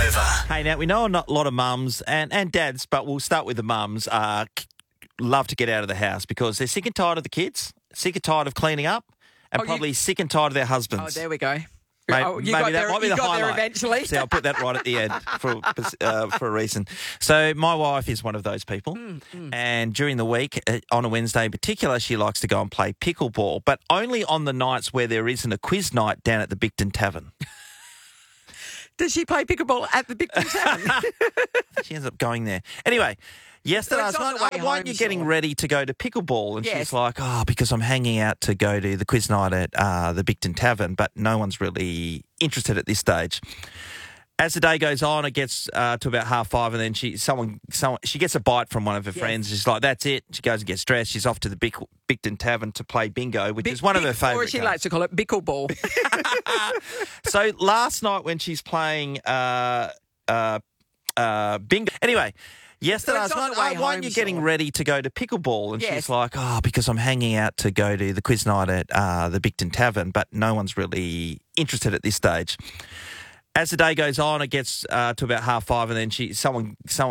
over. Hey, now, we know a lot of mums and dads, but we'll start with the mums, love to get out of the house because they're sick and tired of the kids, sick and tired of cleaning up, and probably sick and tired of their husbands. Oh, there we go. Maybe that might be the highlight. There eventually. See, I'll put that right at the end for a reason. So my wife is one of those people, and during the week, on a Wednesday in particular, she likes to go and play pickleball, but only on the nights where there isn't a quiz night down at the Bicton Tavern. Does she play pickleball at the Bicton Tavern? She ends up going there. Anyway, yesterday I was like, why aren't you getting ready to go to pickleball? And she's like, because I'm hanging out to go to the quiz night at the Bicton Tavern, but no one's really interested at this stage. As the day goes on, it gets to about 5:30, and then she gets a bite from one of her friends. She's like, that's it. She goes and gets dressed. She's off to the Bicton Tavern to play bingo, which is one of her favourite Or she games. likes to call it bickleball. So last night when she's playing bingo. Anyway, yesterday I was like, why aren't you getting ready to go to pickleball? And she's like, because I'm hanging out to go to the quiz night at the Bicton Tavern, but no one's really interested at this stage. As the day goes on, it gets to about 5:30, and then she